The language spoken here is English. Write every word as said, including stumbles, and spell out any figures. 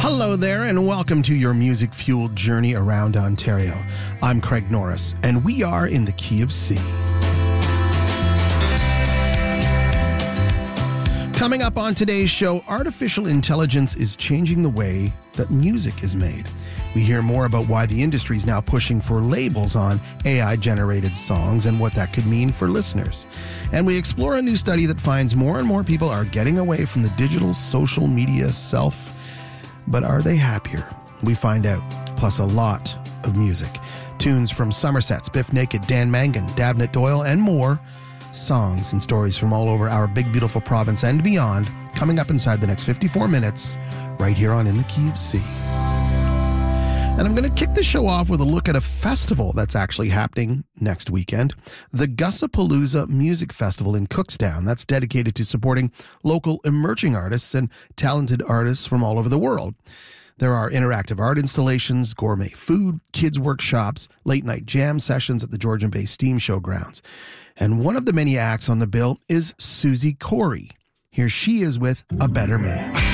Hello there, and welcome to your music-fueled journey around Ontario. I'm Craig Norris, and we are in the Key of C. Coming up on today's show, artificial intelligence is changing the way that music is made. We hear more about why the industry is now pushing for labels on A I-generated songs and what that could mean for listeners. And we explore a new study that finds more and more people are getting away from the digital social media self. But are they happier? We find out. Plus a lot of music. Tunes from Somerset's Biff Naked, Dan Mangan, Dabnett Doyle, and more. Songs and stories from all over our big, beautiful province and beyond, coming up inside the next fifty-four minutes, right here on In the Key of C. And I'm going to kick the show off with a look at a festival that's actually happening next weekend. The Gussapalooza Music Festival in Cookstown. That's dedicated to supporting local emerging artists and talented artists from all over the world. There are interactive art installations, gourmet food, kids' workshops, late-night jam sessions at the Georgian Bay Steam Show grounds. And one of the many acts on the bill is Susie Corey. Here she is with A Better Man.